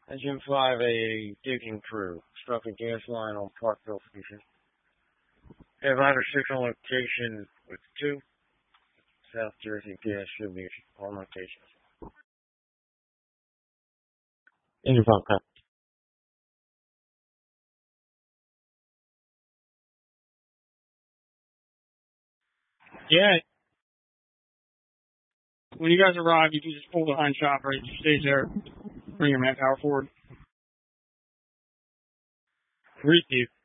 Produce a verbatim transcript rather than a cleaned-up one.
Engine five, a digging crew. Struck a gas line on Parkville Station. Have either six on location with two. South Jersey gas should be on location. Engine five, cut. Yeah. When you guys arrive, you can just pull the hind shop right. It stays there. Bring your manpower forward. Repeat.